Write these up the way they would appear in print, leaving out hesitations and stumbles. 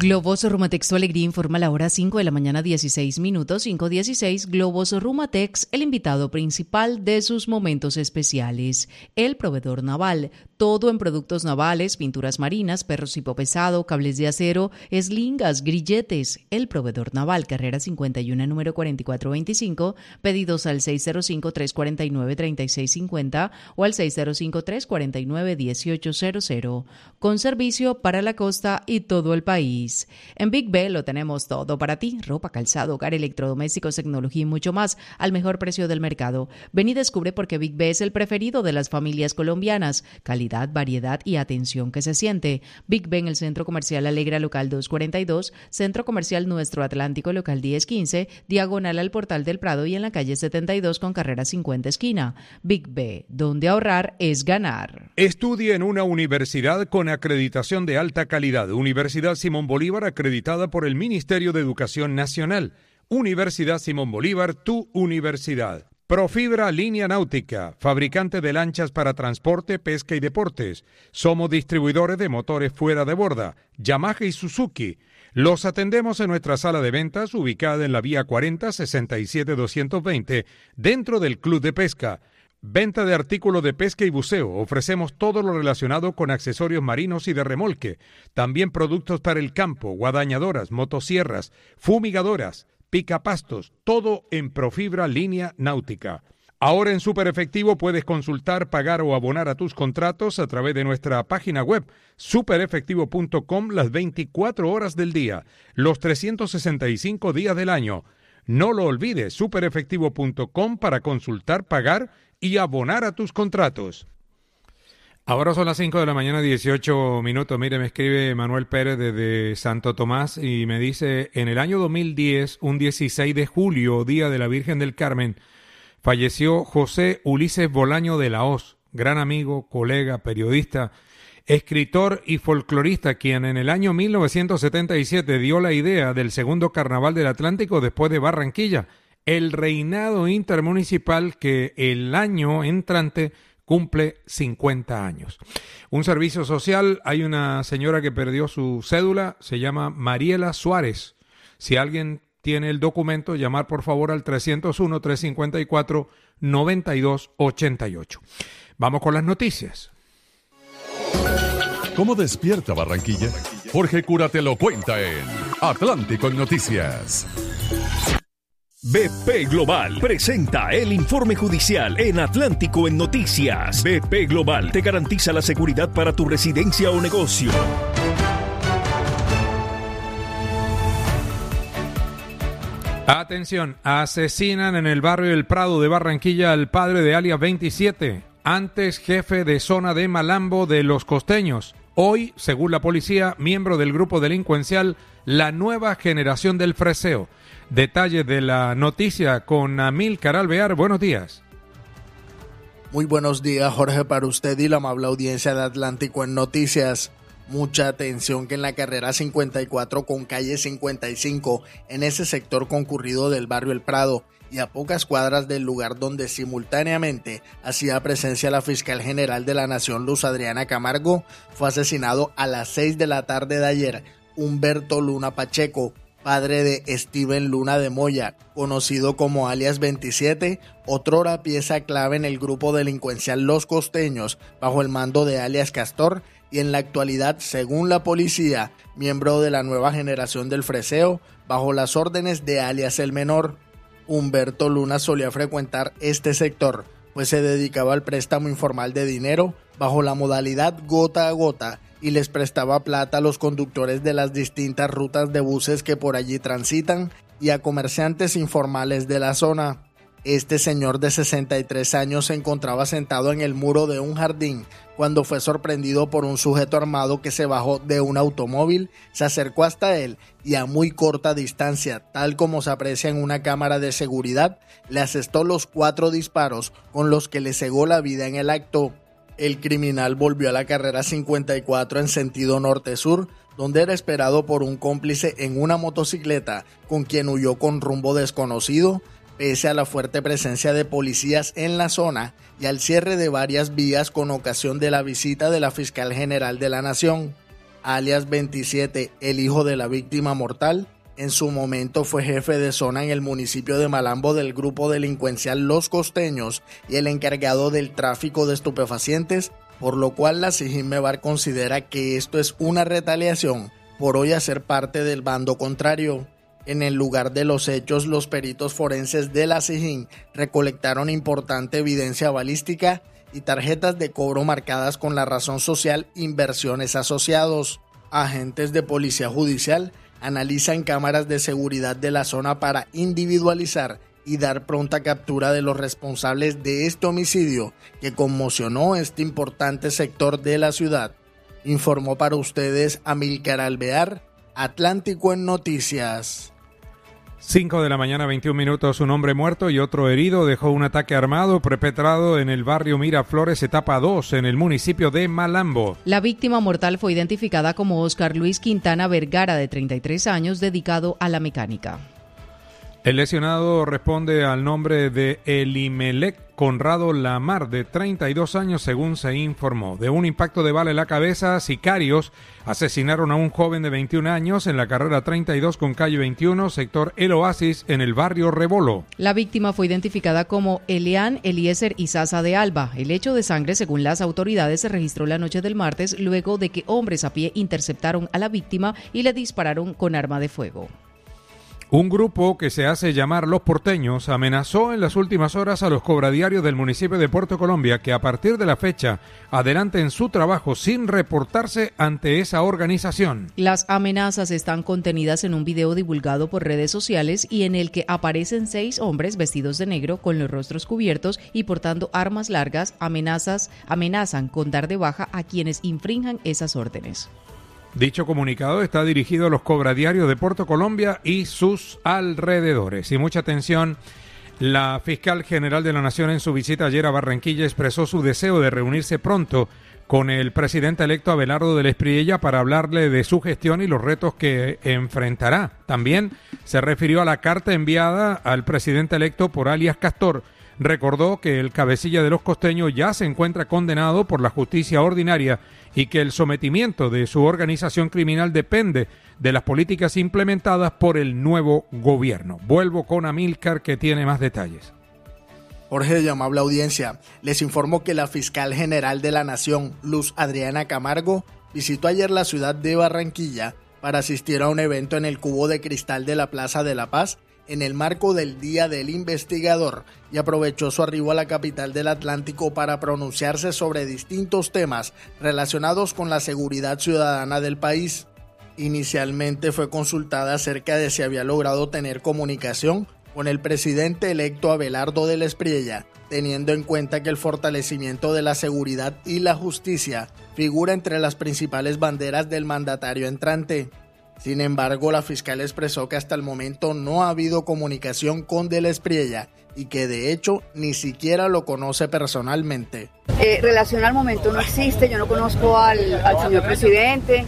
Globos Rumatex Tu Alegría informa la hora 5 de la mañana 16 minutos, 5:16. Globos Rumatex, el invitado principal de sus momentos especiales. El proveedor naval, todo en productos navales, pinturas marinas, perros tipo pesado, cables de acero, eslingas, grilletes. El proveedor naval, carrera 51, número 4425, pedidos al 605-349-3650 o al 605-349-1800, con servicio para la costa y todo el país. En Big B lo tenemos todo para ti: ropa, calzado, hogar, electrodomésticos, tecnología y mucho más al mejor precio del mercado. Ven y descubre por qué Big B es el preferido de las familias colombianas. Calidad, variedad y atención que se siente. Big B en el Centro Comercial Alegra, local 242, Centro Comercial Nuestro Atlántico, local 1015, diagonal al Portal del Prado, y en la calle 72 con carrera 50 esquina. Big B, donde ahorrar es ganar. Estudie en una universidad con acreditación de alta calidad. Universidad Simón Bolívar, acreditada por el Ministerio de Educación Nacional. Universidad Simón Bolívar, tu universidad. Profibra Línea Náutica, fabricante de lanchas para transporte, pesca y deportes. Somos distribuidores de motores fuera de borda, Yamaha y Suzuki. Los atendemos en nuestra sala de ventas, ubicada en la vía 40 67 220, dentro del Club de Pesca. Venta de artículos de pesca y buceo. Ofrecemos todo lo relacionado con accesorios marinos y de remolque. También productos para el campo, guadañadoras, motosierras, fumigadoras, picapastos, todo en Profibra Línea Náutica. Ahora en Super Efectivo puedes consultar, pagar o abonar a tus contratos a través de nuestra página web superefectivo.com las 24 horas del día, los 365 días del año. No lo olvides, superefectivo.com para consultar, pagar y abonar a tus contratos. Ahora son las 5 de la mañana, 18 minutos. Mire, me escribe Manuel Pérez desde Santo Tomás y me dice: en el año 2010, un 16 de julio, Día de la Virgen del Carmen, falleció José Ulises Bolaño de la Hoz, gran amigo, colega, periodista, escritor y folclorista, quien en el año 1977 dio la idea del segundo Carnaval del Atlántico después de Barranquilla, el reinado intermunicipal que el año entrante cumple 50 años. Un servicio social, hay una señora que perdió su cédula, se llama Mariela Suárez. Si alguien tiene el documento, llamar por favor al 301-354-9288. Vamos con las noticias. ¿Cómo despierta Barranquilla? Jorge Cura te lo cuenta en Atlántico en Noticias. BP Global presenta el informe judicial en Atlántico en Noticias. BP Global te garantiza la seguridad para tu residencia o negocio. Atención, asesinan en el barrio El Prado de Barranquilla al padre de alias 27, antes jefe de zona de Malambo de Los Costeños. Hoy, según la policía, miembro del grupo delincuencial La Nueva Generación del Freseo. Detalles de la noticia con Amílcar Alvear. Buenos días. Muy buenos días, Jorge, para usted y la amable audiencia de Atlántico en Noticias. Mucha atención que en la carrera 54 con calle 55, en ese sector concurrido del barrio El Prado y a pocas cuadras del lugar donde simultáneamente hacía presencia la fiscal general de la Nación, Luz Adriana Camargo, fue asesinado a las 6 de la tarde de ayer Humberto Luna Pacheco, padre de Steven Luna de Moya, conocido como alias 27, otrora pieza clave en el grupo delincuencial Los Costeños, bajo el mando de alias Castor, y en la actualidad, según la policía, miembro de la Nueva Generación del Freseo, bajo las órdenes de alias El Menor. Humberto Luna solía frecuentar este sector, pues se dedicaba al préstamo informal de dinero bajo la modalidad gota a gota, y les prestaba plata a los conductores de las distintas rutas de buses que por allí transitan y a comerciantes informales de la zona. Este señor de 63 años se encontraba sentado en el muro de un jardín cuando fue sorprendido por un sujeto armado que se bajó de un automóvil, se acercó hasta él y a muy corta distancia, tal como se aprecia en una cámara de seguridad, le asestó los 4 disparos con los que le cegó la vida en el acto. El criminal volvió a la carrera 54 en sentido norte-sur, donde era esperado por un cómplice en una motocicleta, con quien huyó con rumbo desconocido, pese a la fuerte presencia de policías en la zona y al cierre de varias vías con ocasión de la visita de la fiscal general de la Nación. alias 27, el hijo de la víctima mortal, en su momento fue jefe de zona en el municipio de Malambo del grupo delincuencial Los Costeños y el encargado del tráfico de estupefacientes, por lo cual la SIJIN Mevar considera que esto es una retaliación por hoy hacer parte del bando contrario. En el lugar de los hechos, los peritos forenses de la SIJIN recolectaron importante evidencia balística y tarjetas de cobro marcadas con la razón social Inversiones Asociados. Agentes de policía judicial analizan cámaras de seguridad de la zona para individualizar y dar pronta captura de los responsables de este homicidio que conmocionó este importante sector de la ciudad. Informó para ustedes Amílcar Alvear, Atlántico en Noticias. 5 de la mañana, 21 minutos, un hombre muerto y otro herido dejó un ataque armado perpetrado en el barrio Miraflores, etapa 2, en el municipio de Malambo. La víctima mortal fue identificada como Oscar Luis Quintana Vergara, de 33 años, dedicado a la mecánica. El lesionado responde al nombre de Elimelec Conrado Lamar, de 32 años, según se informó. De un impacto de bala en la cabeza, sicarios asesinaron a un joven de 21 años en la carrera 32 con calle 21, sector El Oasis, en el barrio Rebolo. La víctima fue identificada como Elian Eliezer Izaza de Alba. El hecho de sangre, según las autoridades, se registró la noche del martes, luego de que hombres a pie interceptaron a la víctima y le dispararon con arma de fuego. Un grupo que se hace llamar Los Porteños amenazó en las últimas horas a los cobradiarios del municipio de Puerto Colombia que a partir de la fecha adelanten su trabajo sin reportarse ante esa organización. Las amenazas están contenidas en un video divulgado por redes sociales y en el que aparecen 6 hombres vestidos de negro con los rostros cubiertos y portando armas largas. Amenazan con dar de baja a quienes infrinjan esas órdenes. Dicho comunicado está dirigido a los cobradiarios de Puerto Colombia y sus alrededores. Y mucha atención, la fiscal general de la Nación en su visita ayer a Barranquilla expresó su deseo de reunirse pronto con el presidente electo Abelardo del Espriella para hablarle de su gestión y los retos que enfrentará. También se refirió a la carta enviada al presidente electo por alias Castor. Recordó que el cabecilla de los costeños ya se encuentra condenado por la justicia ordinaria y que el sometimiento de su organización criminal depende de las políticas implementadas por el nuevo gobierno. Vuelvo con Amílcar, que tiene más detalles. Jorge, amable audiencia, les informo que la fiscal general de la Nación, Luz Adriana Camargo, visitó ayer la ciudad de Barranquilla para asistir a un evento en el Cubo de Cristal de la Plaza de la Paz, en el marco del Día del Investigador, y aprovechó su arribo a la capital del Atlántico para pronunciarse sobre distintos temas relacionados con la seguridad ciudadana del país. Inicialmente fue consultada acerca de si había logrado tener comunicación con el presidente electo Abelardo del Espriella, teniendo en cuenta que el fortalecimiento de la seguridad y la justicia figura entre las principales banderas del mandatario entrante. Sin embargo, la fiscal expresó que hasta el momento no ha habido comunicación con del Espriella y que de hecho ni siquiera lo conoce personalmente. Relación al momento no existe, yo no conozco al señor presidente.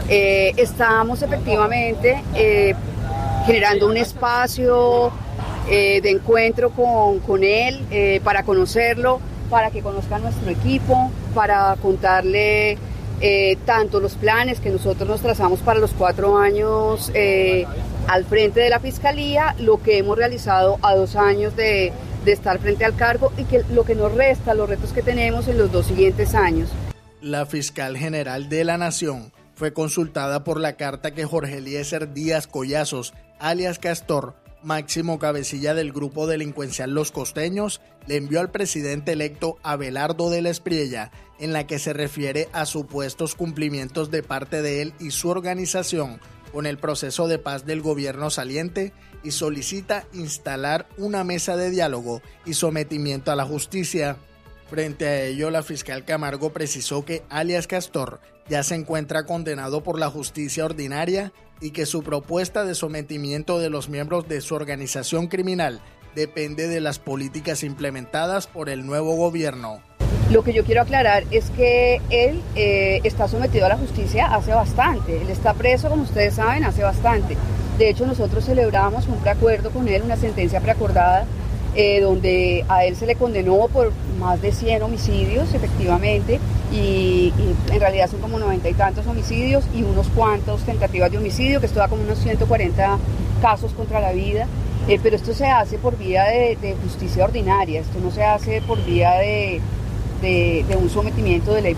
Estamos efectivamente generando un espacio de encuentro con él, para conocerlo, para que conozca nuestro equipo, para contarle tanto los planes que nosotros nos trazamos para los 4 años al frente de la Fiscalía, lo que hemos realizado a 2 años de estar frente al cargo y que lo que nos resta, los retos que tenemos en los 2 siguientes años. La fiscal general de la Nación fue consultada por la carta que Jorge Eliezer Díaz Collazos, alias Castor, máximo cabecilla del grupo delincuencial Los Costeños, le envió al presidente electo Abelardo del Espriella, en la que se refiere a supuestos cumplimientos de parte de él y su organización con el proceso de paz del gobierno saliente y solicita instalar una mesa de diálogo y sometimiento a la justicia. Frente a ello, la fiscal Camargo precisó que alias Castor ya se encuentra condenado por la justicia ordinaria y que su propuesta de sometimiento de los miembros de su organización criminal depende de las políticas implementadas por el nuevo gobierno. Lo que yo quiero aclarar es que él está sometido a la justicia hace bastante. Él está preso, como ustedes saben, hace bastante. De hecho, nosotros celebramos un preacuerdo con él, una sentencia preacordada, donde a él se le condenó por más de 100 homicidios, efectivamente, y en realidad son como 90 y tantos homicidios y unos cuantos tentativas de homicidio, que esto da como unos 140 casos contra la vida, pero esto se hace por vía de justicia ordinaria, esto no se hace por vía de un sometimiento de ley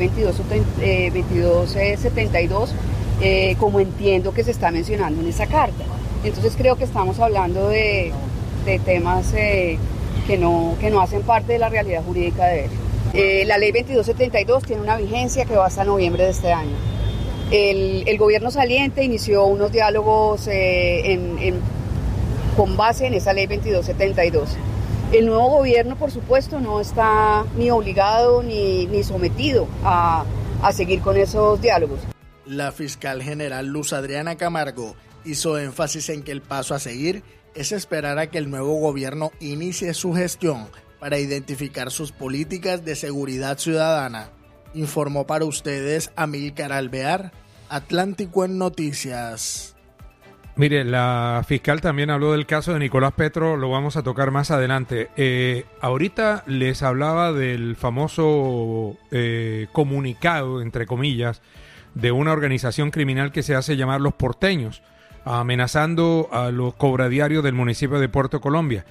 2272, como entiendo que se está mencionando en esa carta. Entonces creo que estamos hablando de temas que no hacen parte de la realidad jurídica de él. La ley 2272 tiene una vigencia que va hasta noviembre de este año. El gobierno saliente inició unos diálogos con base en esa ley 2272. El nuevo gobierno, por supuesto, no está ni obligado ni sometido a seguir con esos diálogos. La fiscal general Luz Adriana Camargo hizo énfasis en que el paso a seguir es esperar a que el nuevo gobierno inicie su gestión para identificar sus políticas de seguridad ciudadana. Informó para ustedes Amílcar Alvear, Atlántico en Noticias. Mire, la fiscal también habló del caso de Nicolás Petro, lo vamos a tocar más adelante. Ahorita les hablaba del famoso comunicado, entre comillas, de una organización criminal que se hace llamar Los Porteños, amenazando a los cobradiarios del municipio de Puerto Colombia.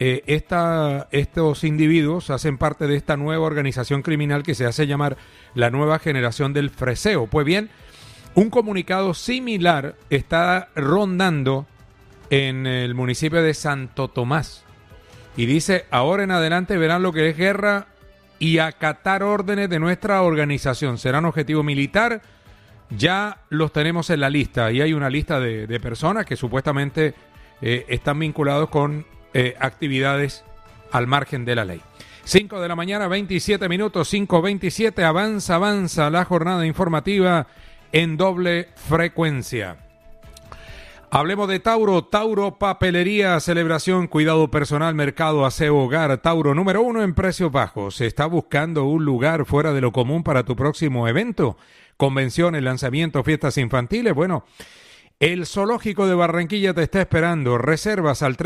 Estos individuos hacen parte de esta nueva organización criminal que se hace llamar la Nueva Generación del Freseo. Pues bien, un comunicado similar está rondando en el municipio de Santo Tomás. Y dice, ahora en adelante verán lo que es guerra y acatar órdenes de nuestra organización. Serán objetivo militar. Ya los tenemos en la lista y hay una lista de personas que supuestamente están vinculados con actividades al margen de la ley. 5 de la mañana, 27 minutos, 5:27, avanza la jornada informativa en doble frecuencia. Hablemos de Tauro, papelería, celebración, cuidado personal, mercado, aseo, hogar. Tauro, número 1 en precios bajos. ¿Está buscando un lugar fuera de lo común para tu próximo evento? Convenciones, lanzamientos, fiestas infantiles. Bueno, el Zoológico de Barranquilla te está esperando. Reservas al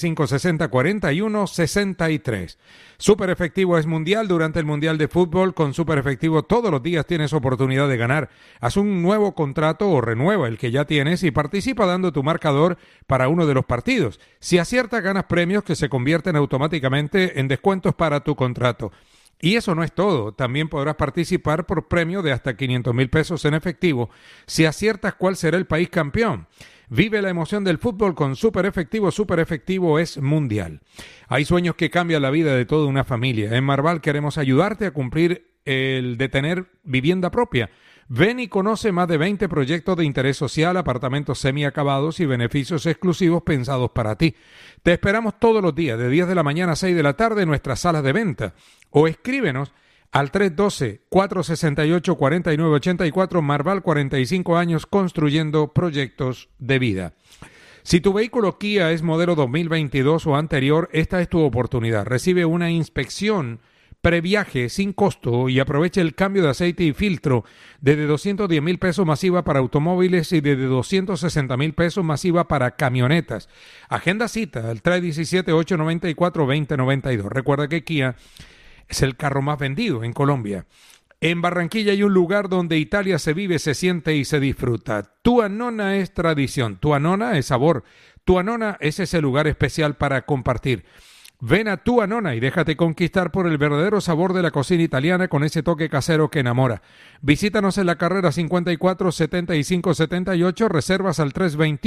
320-560-4163. Super Efectivo es mundial durante el Mundial de Fútbol. Con Super Efectivo todos los días tienes oportunidad de ganar. Haz un nuevo contrato o renueva el que ya tienes y participa dando tu marcador para uno de los partidos. Si aciertas, ganas premios que se convierten automáticamente en descuentos para tu contrato. Y eso no es todo, también podrás participar por premio de hasta 500,000 pesos en efectivo si aciertas cuál será el país campeón. Vive la emoción del fútbol con Super Efectivo. Super Efectivo es mundial. Hay sueños que cambian la vida de toda una familia. En Marval queremos ayudarte a cumplir el de tener vivienda propia. Ven y conoce más de 20 proyectos de interés social, apartamentos semiacabados y beneficios exclusivos pensados para ti. Te esperamos todos los días, de 10 de la mañana a 6 de la tarde en nuestras salas de venta. O escríbenos al 312-468-4984, Marval, 45 años construyendo proyectos de vida. Si tu vehículo Kia es modelo 2022 o anterior, esta es tu oportunidad. Recibe una inspección previaje sin costo y aprovecha el cambio de aceite y filtro desde 210,000 pesos masiva para automóviles y desde 260,000 pesos masiva para camionetas. Agenda cita al 317-894-2092. Recuerda que Kia es el carro más vendido en Colombia. En Barranquilla hay un lugar donde Italia se vive, se siente y se disfruta. Tua Nonna es tradición, Tua Nonna es sabor, Tua Nonna es ese lugar especial para compartir. Ven a Tua Nonna y déjate conquistar por el verdadero sabor de la cocina italiana con ese toque casero que enamora. Visítanos en la carrera 54-75-78, reservas al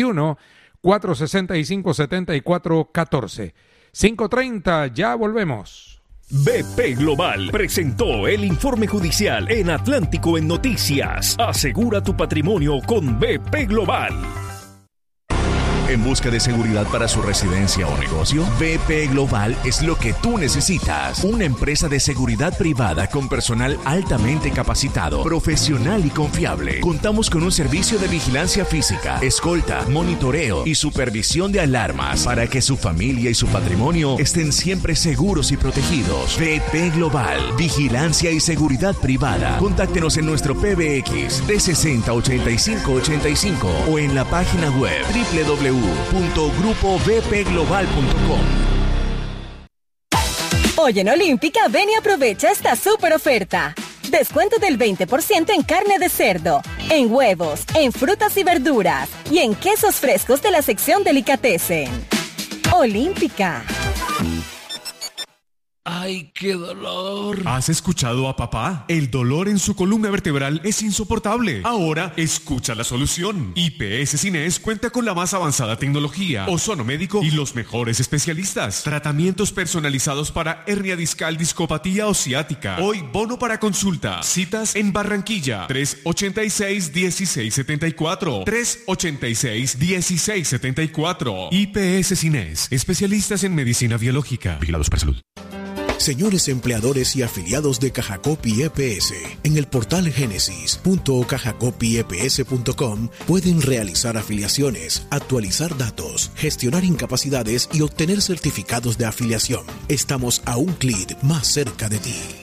321-465-7414. 5:30, ya volvemos. BP Global presentó el informe judicial en Atlántico en Noticias. Asegura tu patrimonio con BP Global. ¿En busca de seguridad para su residencia o negocio? BP Global es lo que tú necesitas. Una empresa de seguridad privada con personal altamente capacitado, profesional y confiable. Contamos con un servicio de vigilancia física, escolta, monitoreo y supervisión de alarmas para que su familia y su patrimonio estén siempre seguros y protegidos. BP Global, vigilancia y seguridad privada. Contáctenos en nuestro PBX 360-8585 o en la página web www.grupobpglobal.com. Hoy en Olímpica ven y aprovecha esta súper oferta. Descuento del 20% en carne de cerdo, en huevos, en frutas y verduras y en quesos frescos de la sección Delicatessen. Olímpica. ¡Ay, qué dolor! ¿Has escuchado a papá? El dolor en su columna vertebral es insoportable. Ahora, escucha la solución. IPS Cines cuenta con la más avanzada tecnología, ozono médico y los mejores especialistas. Tratamientos personalizados para hernia discal, discopatía o ciática. Hoy, bono para consulta. Citas en Barranquilla. 386-1674. 386-1674. IPS Cines. Especialistas en medicina biológica. Vigilados para salud. Señores empleadores y afiliados de Cajacopi EPS, en el portal genesis.cajacopieps.com pueden realizar afiliaciones, actualizar datos, gestionar incapacidades y obtener certificados de afiliación. Estamos a un clic más cerca de ti.